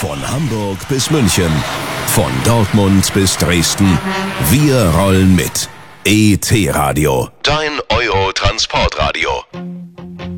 Von Hamburg bis München, von Dortmund bis Dresden. Wir rollen mit. ET Radio, dein Euro-Transportradio.